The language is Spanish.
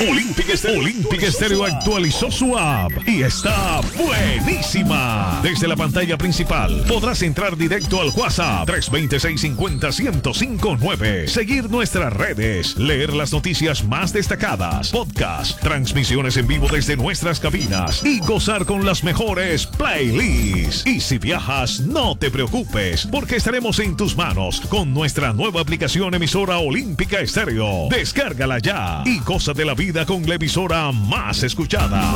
Olímpica Estéreo actualizó su app y está buenísima. Desde la pantalla principal podrás entrar directo al WhatsApp 320-650-1059, seguir nuestras redes, leer las noticias más destacadas, podcast, transmisiones en vivo desde nuestras cabinas y gozar con las mejores playlists. Y si viajas, no te preocupes, porque estaremos en tus manos con nuestra nueva aplicación emisora Olímpica Estéreo. Descárgala ya y goza de la vida con la emisora más escuchada.